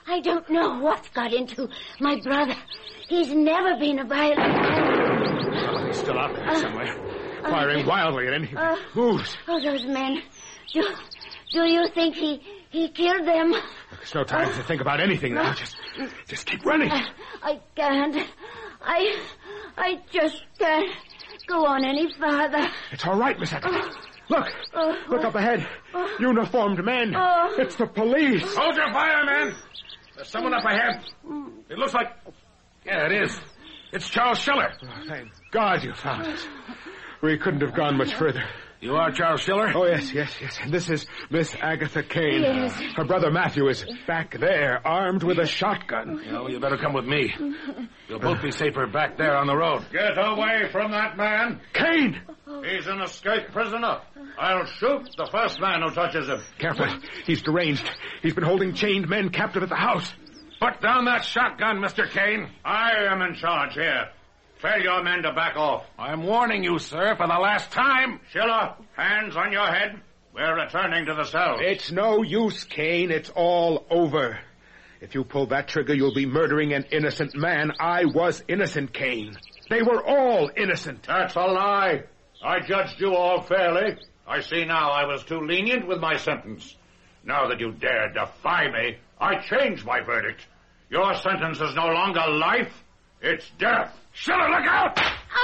I don't know what's got into my brother. He's never been a violent man. He's still out there somewhere, firing wildly at anything that moves. Oh, those men. Do you think he killed them? There's no time to think about anything now. Just keep running. I can't. I just can't go on any farther. It's all right, Miss Agatha. Look up ahead. Uniformed men. It's the police. Hold your fire, man. There's someone up ahead. It looks like... Yeah, it is. It's Charles Schiller. Oh, thank God you found us. We couldn't have gone much further. You are Charles Schiller? Oh, yes. And this is Miss Agatha Kane. Yes. Her brother Matthew is back there, armed with a shotgun. Well, you better come with me. You'll both be safer back there on the road. Get away from that man. Kane! He's an escaped prisoner. I'll shoot the first man who touches him. Careful. He's deranged. He's been holding chained men captive at the house. Put down that shotgun, Mr. Kane. I am in charge here. Tell your men to back off. I'm warning you, sir, for the last time. Schiller, hands on your head. We're returning to the cell. It's no use, Kane. It's all over. If you pull that trigger, you'll be murdering an innocent man. I was innocent, Kane. They were all innocent. That's a lie. I judged you all fairly. I see now I was too lenient with my sentence. Now that you dare defy me, I change my verdict. Your sentence is no longer life, it's death. Schiller, look out!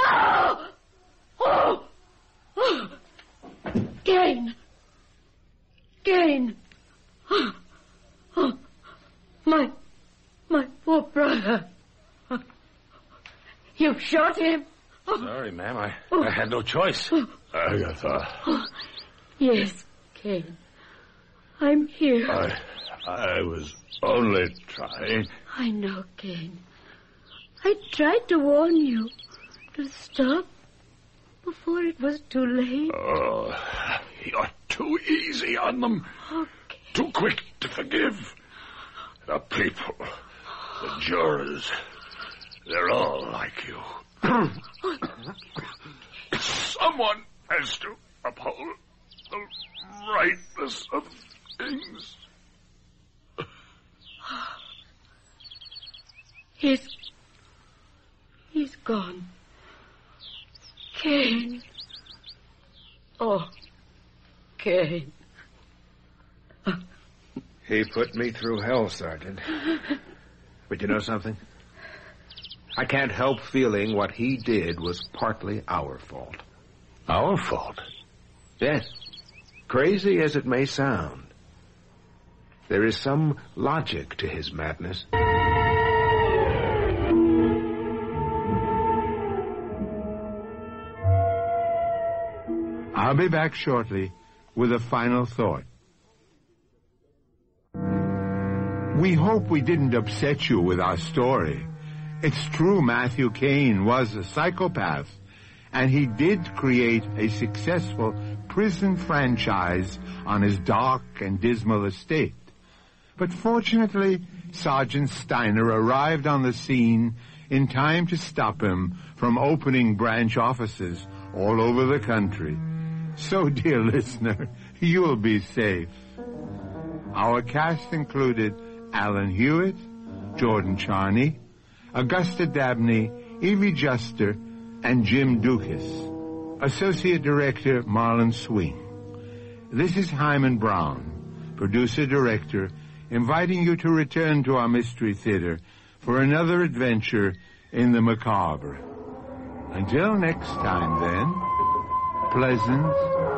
Kane! My poor brother. You shot him. Sorry, ma'am. I had no choice. Agatha. Yes, Kane. I'm here. I was only trying. I know, Kane. I tried to warn you to stop before it was too late. Oh, you're too easy on them. Okay. Too quick to forgive. The people, the jurors, they're all like you. Someone has to uphold the rightness of things. He's gone. Kane. Oh, Kane. He put me through hell, Sergeant. But you know something? I can't help feeling what he did was partly our fault. Our fault? Yes. Crazy as it may sound, there is some logic to his madness. I'll be back shortly with a final thought. We hope we didn't upset you with our story. It's true Matthew Kane was a psychopath, and he did create a successful prison franchise on his dark and dismal estate. But fortunately, Sergeant Steiner arrived on the scene in time to stop him from opening branch offices all over the country. So, dear listener, you'll be safe. Our cast included Alan Hewitt, Jordan Charney, Augusta Dabney, Evie Juster, and Jim Dukas. Associate Director Marlon Swing. This is Hyman Brown, Producer-Director, inviting you to return to our Mystery Theater for another adventure in the macabre. Until next time, then, pleasant